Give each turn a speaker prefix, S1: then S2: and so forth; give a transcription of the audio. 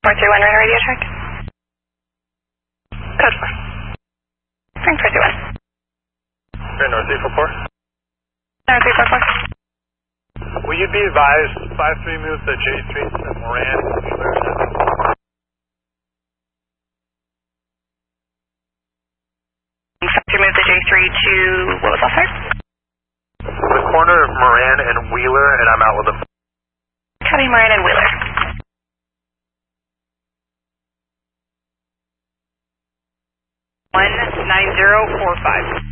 S1: 431 run radio check. Code 4. Frank 431.
S2: Here, North 344.
S1: North 344.
S2: Will you be advised 53 moves to J Street at Moran, Wheeler,
S1: 53 moves to J3 to, what was that, sir?
S2: the corner of Moran and Wheeler, and I'm out with them.
S1: Copy, Moran and Wheeler. 19045.